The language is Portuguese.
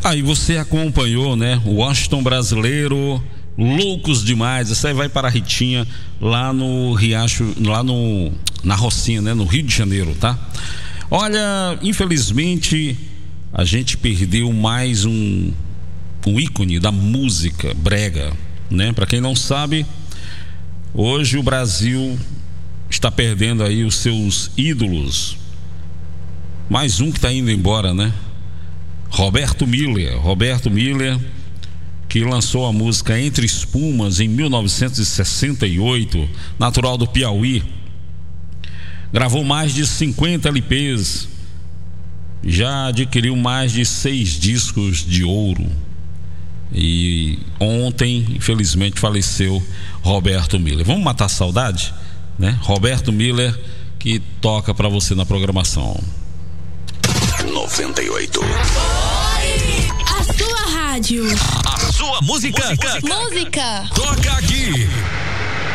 Aí você acompanhou, né? O Washington Brasileiro, Loucos Demais. Essa aí vai para a Ritinha, lá no Riacho, lá na Rocinha, né? No Rio de Janeiro, tá? Olha, infelizmente a gente perdeu mais um ícone da música brega, né? Para quem não sabe, hoje o Brasil está perdendo aí os seus ídolos. Mais um que está indo embora, né? Roberto Miller, que lançou a música Entre Espumas em 1968, natural do Piauí. Gravou mais de 50 LPs, já adquiriu mais de 6 discos de ouro. E ontem, infelizmente, faleceu Roberto Miller. Vamos matar a saudade, né? Roberto Miller, que toca para você na programação. 98. A sua rádio. A sua música. Música. Toca aqui.